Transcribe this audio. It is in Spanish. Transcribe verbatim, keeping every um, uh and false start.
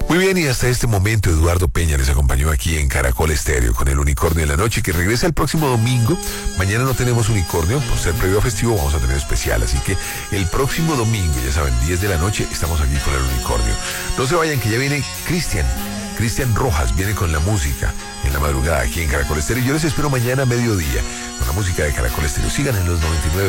Muy bien, y hasta este momento Eduardo Peña les acompañó aquí en Caracol Estéreo con el Unicornio de la Noche, que regresa el próximo domingo. Mañana no tenemos Unicornio, por ser previo festivo vamos a tener especial, así que el próximo domingo, ya saben, diez de la noche, estamos aquí con el Unicornio. No se vayan, que ya viene Cristian, Cristian Rojas, viene con la música en la madrugada aquí en Caracol Estéreo. Yo les espero mañana a mediodía con la música de Caracol Estéreo. Sigan en los noventa y nueve.